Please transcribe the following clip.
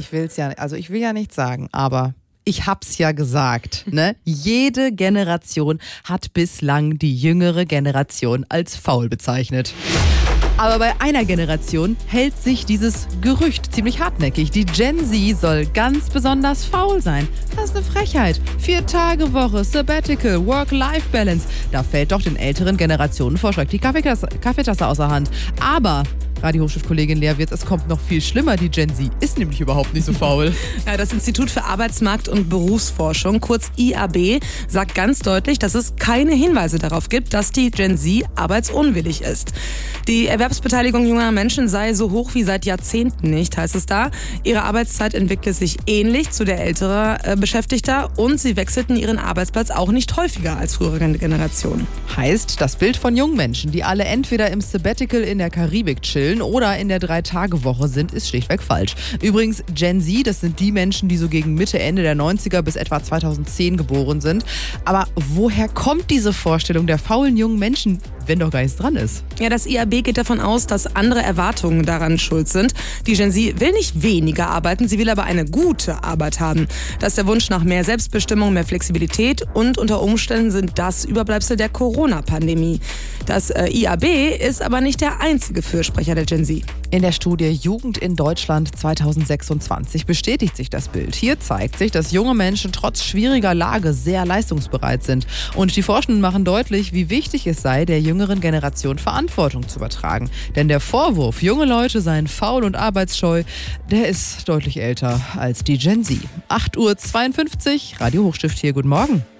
Ich will ja nichts sagen, aber ich hab's ja gesagt, ne? Jede Generation hat bislang die jüngere Generation als faul bezeichnet. Aber bei einer Generation hält sich dieses Gerücht ziemlich hartnäckig. Die Gen Z soll ganz besonders faul sein. Das ist eine Frechheit. 4-Tage-Woche, Sabbatical, Work-Life-Balance. Da fällt doch den älteren Generationen vor Schreck die Kaffeetasse außer Hand. Aber Radio-Hochschulkollegin Lea Wirtz, es kommt noch viel schlimmer. Die Gen Z ist nämlich überhaupt nicht so faul. Ja, das Institut für Arbeitsmarkt- und Berufsforschung, kurz IAB, sagt ganz deutlich, dass es keine Hinweise darauf gibt, dass die Gen Z arbeitsunwillig ist. Die Erwerbsbeteiligung junger Menschen sei so hoch wie seit Jahrzehnten nicht, heißt es da. Ihre Arbeitszeit entwickle sich ähnlich zu der älterer Beschäftigter und sie wechselten ihren Arbeitsplatz auch nicht häufiger als frühere Generationen. Heißt, das Bild von jungen Menschen, die alle entweder im Sabbatical in der Karibik chillen oder in der 3-Tage-Woche sind, ist schlichtweg falsch. Übrigens, Gen Z, das sind die Menschen, die so gegen Mitte, Ende der 90er bis etwa 2010 geboren sind. Aber woher kommt diese Vorstellung der faulen jungen Menschen, wenn doch gar nichts dran ist? Ja, das IAB geht davon aus, dass andere Erwartungen daran schuld sind. Die Gen Z will nicht weniger arbeiten, sie will aber eine gute Arbeit haben. Das ist der Wunsch nach mehr Selbstbestimmung, mehr Flexibilität und unter Umständen sind das Überbleibsel der Corona-Pandemie. Das IAB ist aber nicht der einzige Fürsprecher der Gen Z. In der Studie Jugend in Deutschland 2026 bestätigt sich das Bild. Hier zeigt sich, dass junge Menschen trotz schwieriger Lage sehr leistungsbereit sind. Und die Forschenden machen deutlich, wie wichtig es sei, der jüngeren Generation Verantwortung zu übertragen. Denn der Vorwurf, junge Leute seien faul und arbeitsscheu, der ist deutlich älter als die Gen Z. 8:52 Uhr, Radio Hochstift hier, guten Morgen.